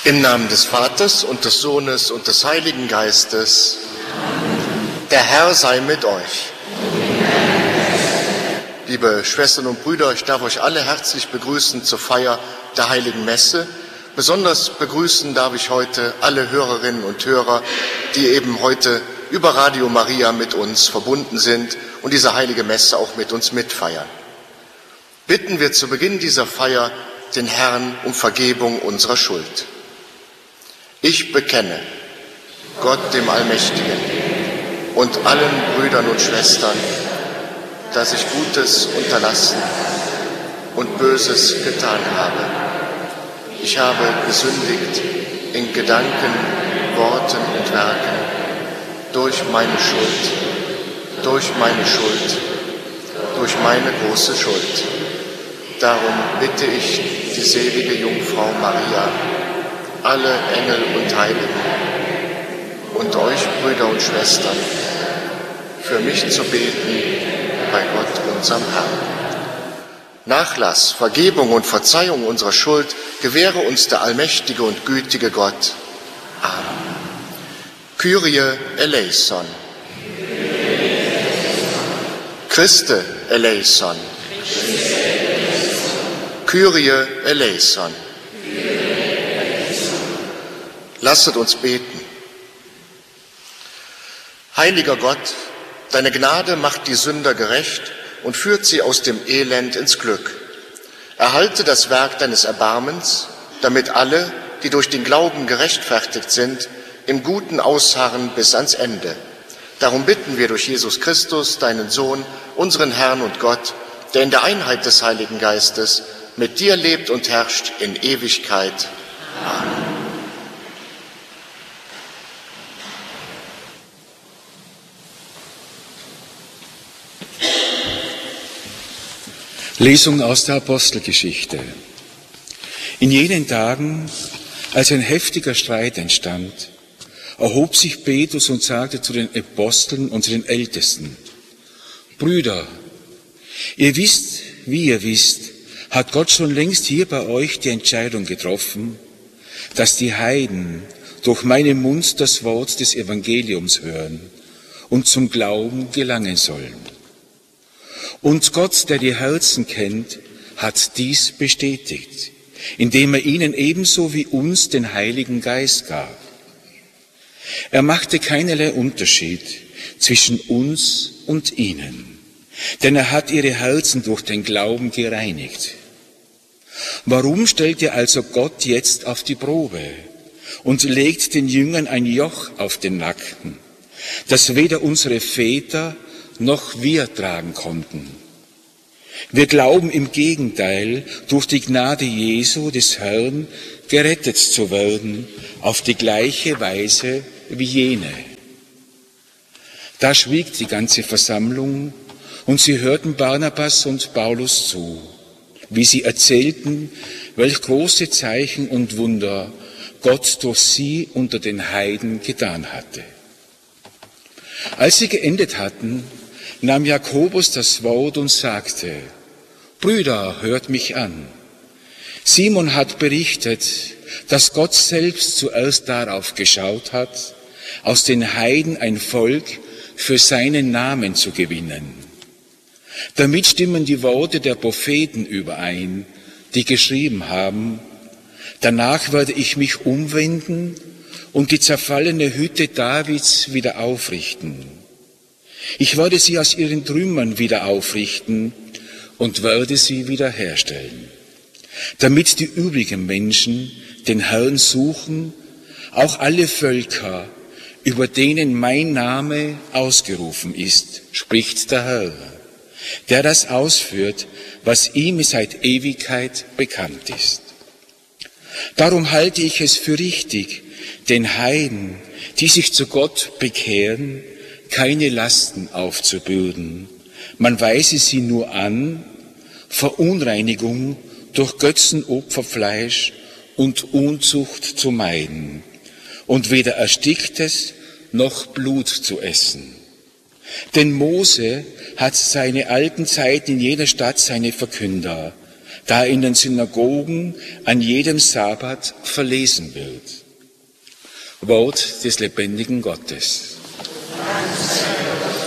Im Namen des Vaters und des Sohnes und des Heiligen Geistes. Der Herr sei mit euch. Liebe Schwestern und Brüder, ich darf euch alle herzlich begrüßen zur Feier der Heiligen Messe. Besonders begrüßen darf ich heute alle Hörerinnen und Hörer, die eben heute über Radio Maria mit uns verbunden sind und diese Heilige Messe auch mit uns mitfeiern. Bitten wir zu Beginn dieser Feier den Herrn um Vergebung unserer Schuld. Ich bekenne Gott dem Allmächtigen und allen Brüdern und Schwestern, dass ich Gutes unterlassen und Böses getan habe. Ich habe gesündigt in Gedanken, Worten und Werken, durch meine Schuld, durch meine große Schuld. Darum bitte ich die selige Jungfrau Maria, alle Engel und Heiligen und euch, Brüder und Schwestern, für mich zu beten bei Gott, unserem Herrn. Nachlass, Vergebung und Verzeihung unserer Schuld gewähre uns der allmächtige und gütige Gott. Amen. Kyrie eleison. Christe eleison. Kyrie eleison. Lasset uns beten. Heiliger Gott, deine Gnade macht die Sünder gerecht und führt sie aus dem Elend ins Glück. Erhalte das Werk deines Erbarmens, damit alle, die durch den Glauben gerechtfertigt sind, im Guten ausharren bis ans Ende. Darum bitten wir durch Jesus Christus, deinen Sohn, unseren Herrn und Gott, der in der Einheit des Heiligen Geistes mit dir lebt und herrscht in Ewigkeit. Amen. Lesung aus der Apostelgeschichte. In jenen Tagen, als ein heftiger Streit entstand, erhob sich Petrus und sagte zu den Aposteln und zu den Ältesten: Brüder, ihr wisst, wie ihr wisst, hat Gott schon längst hier bei euch die Entscheidung getroffen, dass die Heiden durch meinen Mund das Wort des Evangeliums hören und zum Glauben gelangen sollen. Und Gott, der die Herzen kennt, hat dies bestätigt, indem er ihnen ebenso wie uns den Heiligen Geist gab. Er machte keinerlei Unterschied zwischen uns und ihnen, denn er hat ihre Herzen durch den Glauben gereinigt. Warum stellt ihr also Gott jetzt auf die Probe und legt den Jüngern ein Joch auf den Nacken, das weder unsere Väter noch wir tragen konnten? Wir glauben im Gegenteil, durch die Gnade Jesu, des Herrn, gerettet zu werden, auf die gleiche Weise wie jene. Da schwieg die ganze Versammlung und sie hörten Barnabas und Paulus zu, wie sie erzählten, welch große Zeichen und Wunder Gott durch sie unter den Heiden getan hatte. Als sie geendet hatten, nahm Jakobus das Wort und sagte: Brüder, hört mich an. Simon hat berichtet, dass Gott selbst zuerst darauf geschaut hat, aus den Heiden ein Volk für seinen Namen zu gewinnen. Damit stimmen die Worte der Propheten überein, die geschrieben haben: Danach werde ich mich umwenden und die zerfallene Hütte Davids wieder aufrichten. Ich werde sie aus ihren Trümmern wieder aufrichten und werde sie wiederherstellen, damit die übrigen Menschen den Herrn suchen, auch alle Völker, über denen mein Name ausgerufen ist, spricht der Herr, der das ausführt, was ihm seit Ewigkeit bekannt ist. Darum halte ich es für richtig, den Heiden, die sich zu Gott bekehren, keine Lasten aufzubürden. Man weise sie nur an, Verunreinigung durch Götzenopferfleisch und Unzucht zu meiden und weder Ersticktes noch Blut zu essen. Denn Mose hat seine alten Zeit in jeder Stadt seine Verkünder, da in den Synagogen an jedem Sabbat verlesen wird. Wort des lebendigen Gottes.